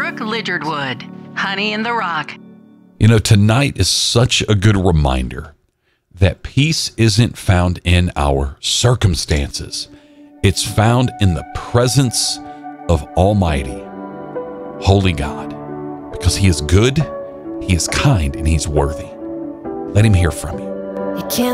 Brooke Lidgerwood, Honey in the Rock. You know, tonight is such a good reminder that peace isn't found in our circumstances. It's found in the presence of Almighty, Holy God, because He is good, He is kind, and He's worthy. Let Him hear from you. You can't